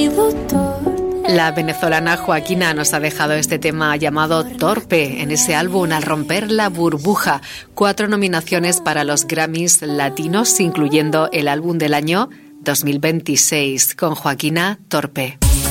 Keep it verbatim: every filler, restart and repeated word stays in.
sido torpe. La venezolana Joaquina nos ha dejado este tema llamado Torpe en ese álbum Al romper la burbuja. Cuatro nominaciones para los Grammys latinos, incluyendo el álbum del año dos mil veintiséis, con Joaquina, Torpe.